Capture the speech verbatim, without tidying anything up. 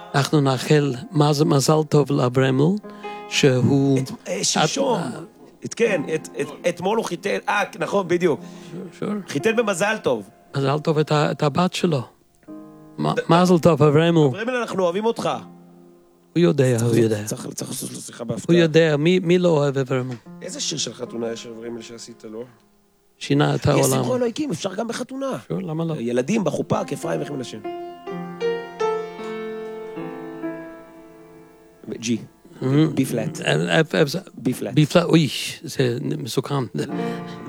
אנחנו נאחל מזל טוב לאברמל, שהוא... שלשום. כן, אתמול הוא חיתן, אה, נכון, בדיוק. חיתן במזל טוב. מזל טוב את הבת שלו. מזל טוב, אברמל. אברמל, אנחנו אוהבים אותך. הוא יודע, הוא יודע. צריך לעשות לו שיחה בהפתעה. הוא יודע, מי לא אוהב אברמל? איזה שיר של חתונה יש אברמל שעשית לו? שינה את העולם. יש שמחו אלוהיקים, אפשר גם בחתונה. שור, למה לא? ילדים בחופה, כפיים וכם לשם. ג'י. בי פלט. בי פלט. בי פלט, אוי, זה מסוכן.